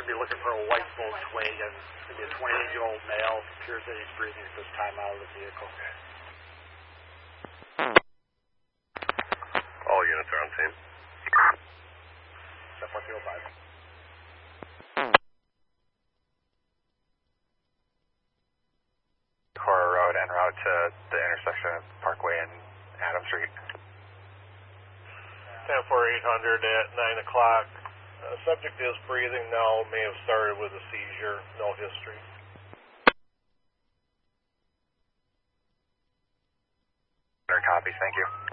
going to be looking for a white Volkswagen. It's going to be a 28-year-old male. Appears that he's breathing at this time out of the vehicle. All units are on scene. 74205. Cora Road en route to the intersection of Parkway and Adams Street. 10-4-800 at 9 o'clock. Subject is breathing now, may have started with a seizure, no history. Copies, thank you.